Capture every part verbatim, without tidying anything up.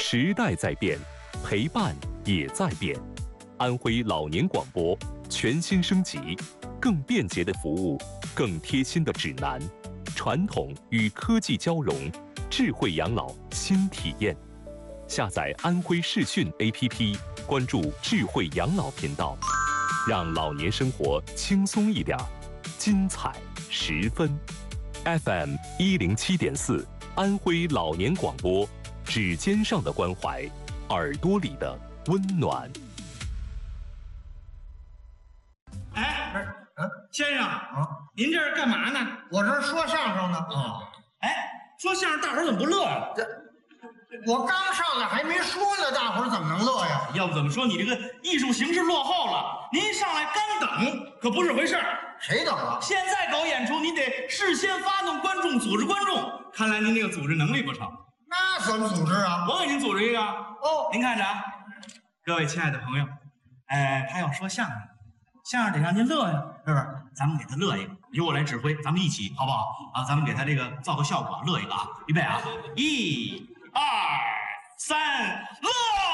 时代在变，陪伴也在变。安徽老年广播全新升级，更便捷的服务，更贴心的指南，传统与科技交融，智慧养老新体验。下载安徽视讯 A P P， 关注智慧养老频道，让老年生活轻松一点，精彩十分。F M 一零七点四，安徽老年广播，指尖上的关怀，耳朵里的温暖。 哎，嗯，先生啊，您这是干嘛呢？ 我这说相声呢。 哦，哎，说相声大伙儿怎么不乐呀？ 这我刚上来还没说呢，大伙儿怎么能乐呀？ 要不怎么说你这个艺术形式落后了？您一上来干等可不是回事儿。 谁等了？ 现在搞演出，您得事先发动观众，组织观众。看来您这个组织能力不成。 那怎么组织啊？ 我给您组织一个。 哦， 您看着啊，各位亲爱的朋友，哎，他要说相声，相声得让您乐呀，是不是？咱们给他乐一个，由我来指挥，咱们一起，好不好？啊，咱们给他这个造个效果，乐一个啊！预备啊，一、二、三，乐！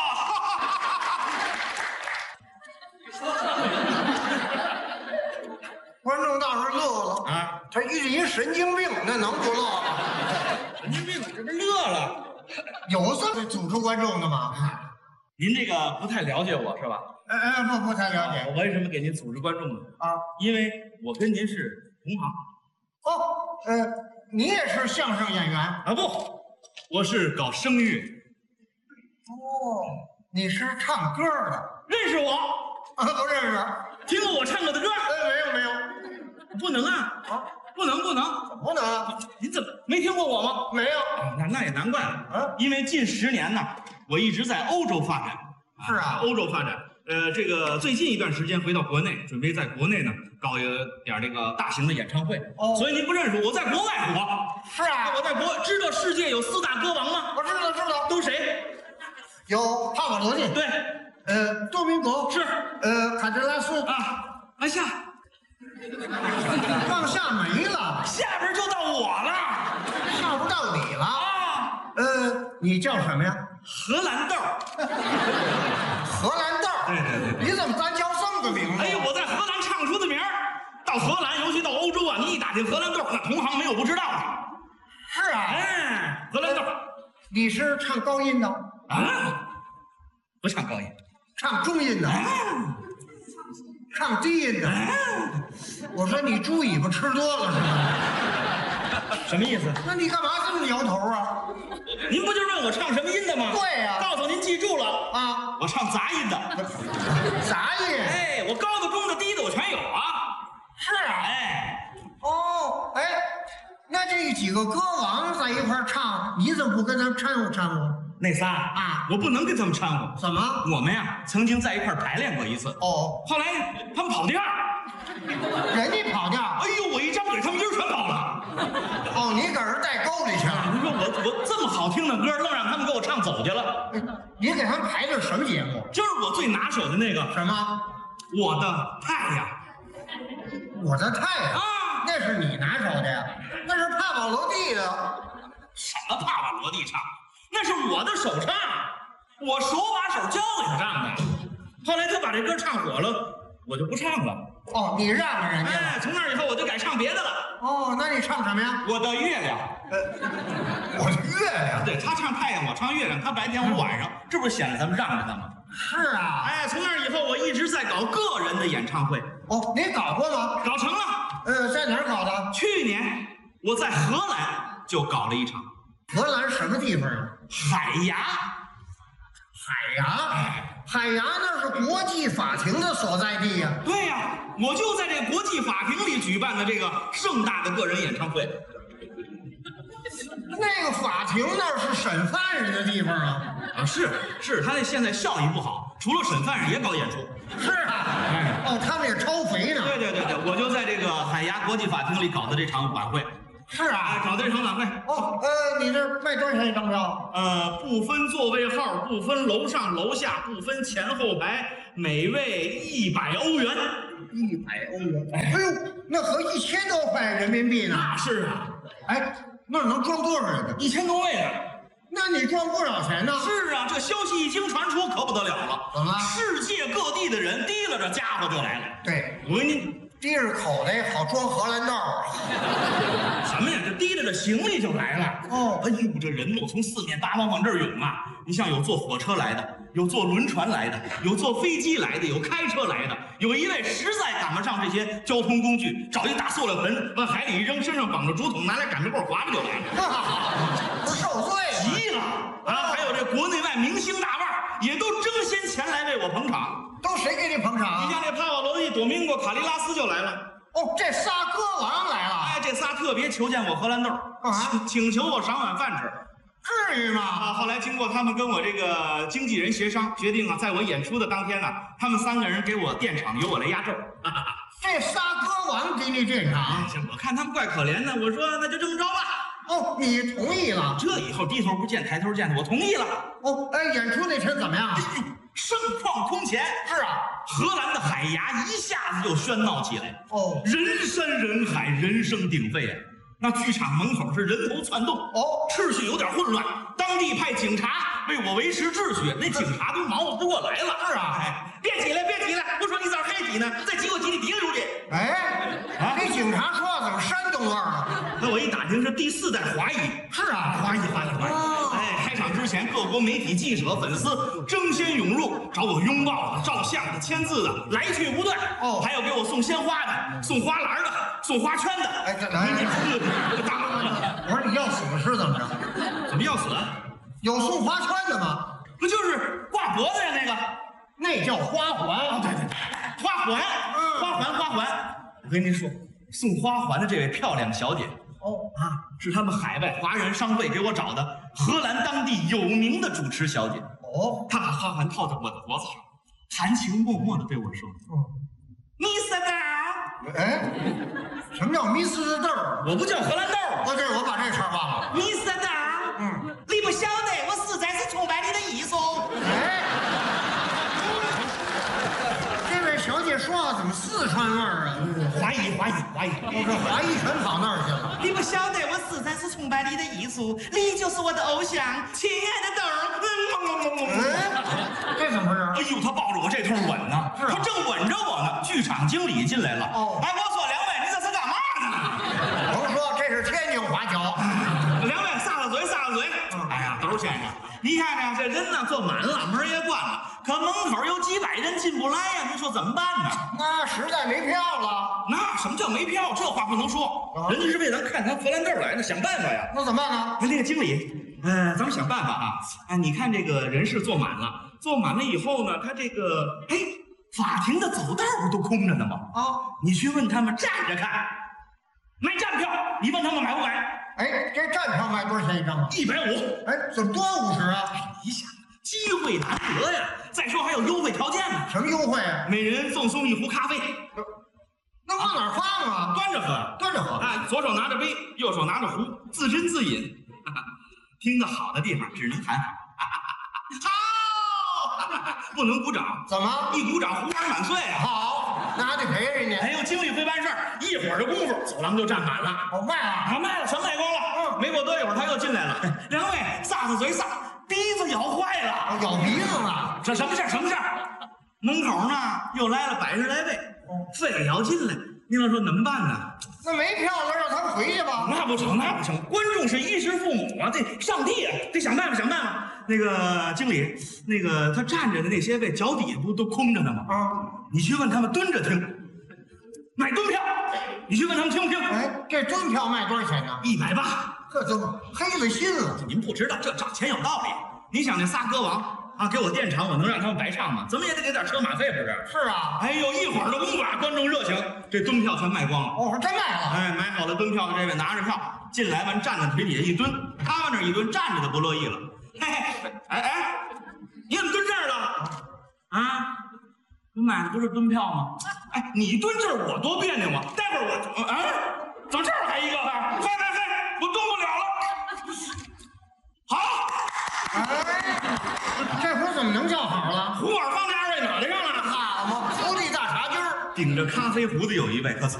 观众大伙乐了啊！ 他遇见一神经病，那能不乐吗？ 神经病，这不乐了？ 有这么组织观众的吗？ 您这个不太了解我是吧？ 哎哎，不不太了解。 我为什么给您组织观众呢？ 啊， 因为我跟您是同行。 哦，呃，你也是相声演员？ 啊不，我是搞声乐。 哦，你是唱歌的？ 认识我？ 啊，不认识。 听过我唱过的歌？ 哎，没有没有。 不能啊！啊，不能不能不能！ 您怎么没听过我吗？ 没有。 哦、那那也难怪了啊， 因为近十年呢，我一直在欧洲发展。 是啊， 欧洲发展。呃，这个最近一段时间回到国内，准备在国内呢搞一点这个大型的演唱会。哦，所以您不认识我，我在国外火。 是啊， 我在国知道世界有四大歌王吗？ 我知道知道。 都谁？ 有帕瓦罗蒂。 对。 呃，多明戈。 是。 呃，卡德拉斯。 啊，往下。 往下没了， 下边就到我了， 下不到你了啊。 呃，你叫什么呀？ 荷兰豆。 荷兰豆。 对对对。 你怎么单叫这么个名字？ 哎呀，我在荷兰唱出的名儿，到荷兰，尤其到欧洲啊，你一打听荷兰豆，那同行没有不知道的。 是啊。 哎，荷兰豆。 你是唱高音的？ 啊，不唱高音， 唱中音的。 啊， 唱低音的。 啊， 我说你猪尾巴吃多了是吗？ 什么意思？ 那你干嘛这么摇头啊？ 您不就问我唱什么音的吗？ 对呀、啊。 告诉您记住了啊， 我唱杂音的。 杂音？ 哎，我高的、中的、低的我全有啊。 是啊。 哎， 哦，哎，那这几个歌王在一块唱，你怎么不跟他们掺和掺和？ 那仨啊，我不能跟他们掺和。 怎么？ 我们呀，曾经在一块排练过一次。 哦， 后来他们跑调。 人家跑调。 哎呦，我一张嘴，他们音儿全跑了。 哦，你给人带沟里去了。 你说我我这么好听的歌，愣让他们给我唱走去了。 你给他们排的什么节目？ 就是我最拿手的那个什么？ 我的太阳。 我的太阳啊， 那是你拿手的呀？那是帕瓦罗蒂的。 什么帕瓦罗蒂唱？那是我的首唱，我手把手教给他唱的。后来他把这歌唱火了，我就不唱了。 哦，你让了人家了。 哎，从那以后我就改唱别的了。 哦，那你唱什么呀？ 我的月亮。 呃，我的月亮。 对，他唱太阳，我唱月亮，他白天我晚上，这不是显得咱们让着他吗？ 是啊。 哎，从那以后我一直在搞个人的演唱会。 哦，你搞过吗？ 搞成了。 呃，在哪儿搞的？ 去年我在荷兰就搞了一场。 荷兰什么地方啊？ 海牙。 海牙，海牙那是国际法庭的所在地呀、啊。 对呀、啊，我就在这国际法庭里举办的这个盛大的个人演唱会。 那个法庭那是审犯人的地方啊。 啊，是是，他那现在效益不好，除了审犯人也搞演出。 是啊，哎，哦，他们也超肥呢。 对对对对，我就在这个海牙国际法庭里搞的这场晚会。 是啊， 搞的这场晚会。 哦，呃，你这卖多少钱一张票？ 呃，不分座位号，不分楼上楼下，不分前后排，每位一百欧元。 一百欧元？哎呦，那合一千多块人民币呢。 那是啊。 哎，那能装多少人呢？ 一千多位呢。 那你赚不少钱呢？ 是啊，这消息一经传出，可不得了了。 怎么了？ 世界各地的人提了这家伙就来了。 对， 我跟你提着口袋好装荷兰豆啊。 什么呀？这提着这行李就来了。 哦， 哎呦，这人都从四面八方往这儿涌啊！你像有坐火车来的，有坐轮船来的，有坐飞机来的，有开车来的，有一位实在赶不上这些交通工具，找一大塑料盆往海里一扔，身上绑着竹筒，拿来擀面棍划着就来了。 不是受罪急了啊！还有这国内外明星大腕儿也都争先前来为我捧场。 都谁给你捧场？ 你像这帕瓦罗蒂、多明戈、卡利拉斯就来了。 哦，这仨歌王来了。 哎，这仨特别求见我荷兰豆，请请求我赏碗饭吃。 至于吗？ 啊，后来经过他们跟我这个经纪人协商，决定啊，在我演出的当天呢，他们三个人给我垫场，由我来压轴。 这仨歌王给你垫场。 我看他们怪可怜的，我说那就这么着吧。 哦，你同意了？ 这以后低头不见抬头见的，我同意了。 哦，哎，演出那天怎么样？ 哎呦，盛况空前。 是啊。 荷兰的海牙一下子就喧闹起来。 哦， 人山人海，人声鼎沸啊。那剧场门口是人头窜动， 哦， 秩序有点混乱。当地派警察为我维持秩序，那警察都忙活不过来了。 是啊， 哎，别挤了，别挤了！我说你咋还挤呢？再挤我挤你顶出去！ 哎，啊，这警察说话怎么山东味儿啊？ 那我一打听是第四代华裔。 是啊， 华裔，华裔，华裔。 哦， 哎，开场之前，各国媒体、记者、粉丝争先涌入，找我拥抱的、照相的、签字的，来去不断。 哦， 还有给我送鲜花的、送花篮的、送花圈的。 哎，这来， 这大了。 我说你要死是怎么着？ 怎么要死？ 有送花圈的吗？ 不就是挂脖子上那个？ 那叫花环。 啊，对对对，花环， 嗯， 花环，花环。我跟您说，送花环的这位漂亮小姐， 哦啊，是他们海外华人商会给我找的荷兰当地有名的主持小姐。 哦， 她把花环套在我的脖子上，含情脉脉的对我说：“ 嗯 ，Mister豆。” 哎，什么叫迷死豆？ 我不叫荷兰豆。 哦，对，我把这茬忘了。 Mister豆， 嗯， 你不晓得，我实在是崇拜你的艺术。 哎，这位小姐说话怎么四川味儿啊？ 华裔，华裔，华裔。 我这华裔全跑那儿去了。 你不晓得，我实在是崇拜你的艺术，你就是我的偶像，亲爱的豆儿。 哎，这怎么回事？ 哎呦，他抱着我这头吻呢， 是啊他正吻着我呢。剧场经理进来了。 哦， 哎，我说两位，你这是干嘛呢？ 甭说，这是天津花椒。 两位撒撒嘴，撒撒嘴。哎呀，豆先生，你看看这人呢，坐满了，门也关了，可门口有几百人进不来呀，你说怎么办呢？ 那实在没票了。 那什么叫没票？这话不能说， 啊人家是为咱看咱荷兰豆来的，想办法呀。 那怎么办呢？ 哎，那个经理，呃，咱们想办法啊。哎，你看这个人是坐满了，坐满了以后呢，他这个，哎，法庭的走道不都空着呢吗？ 啊， 你去问他们站着看，买站票，你问他们买不买？ 哎，这站票卖多少钱一张啊？ 一百五。 哎，怎么多五十啊？ 你想，机会难得呀。再说还有优惠条件呢， 什么优惠啊？ 每人赠送一壶咖啡， 那往哪儿放啊？ 端着喝， 端着喝。 啊，左手拿着杯，右手拿着壶，自斟自饮。哈哈，听得好的地方只能喊好，好，不能鼓掌。 怎么？ 一鼓掌，壶碗满碎啊！ 好，那还得赔人家。 哎呦，经理会办事儿，一会儿的功夫，走廊就站满了。 我卖了。 啊，卖了，全卖光了。嗯，没过多一会儿，他又进来了。两位，撒撒嘴撒，鼻子咬坏了。 咬鼻子了。 这什么事儿？什么事儿？门口呢，又来了百十来位，非要进来。您老说怎么办呢？ 那没票了，让他们回去吧。 那不成，那不成。观众是衣食父母啊，这上帝啊，得想办法，想办法。那个经理，那个他站着的那些位，脚底下不都空着呢吗？ 啊， 你去问他们蹲着听，买蹲票。你去问他们听不听？ 哎，这蹲票卖多少钱呢？ 一百八。 这怎么黑了心了？ 您不知道，这涨钱有道理。你想那仨歌王啊，给我垫场，我能让他们白唱吗？怎么也得给点车马费，不是？ 是啊。 哎呦，一会儿的功夫啊，观众热情，这蹲票全卖光了。 哦，真卖了。 哎，买好了蹲票的这位拿着票进来完，站在腿底下一蹲，他往那一蹲，站着的不乐意了。嘿嘿，哎哎，你怎么蹲这儿了？啊，我买的不是蹲票吗？哎，你蹲这儿我多别扭啊！待会儿我啊，怎么这儿还一个啊？嘿嘿嘿，我动不了了。好， 哎，这会儿怎么能叫好了？ 壶碗放在二位脑袋上了。 好嘛，福利大茶几儿。 顶着咖啡壶的有一位，可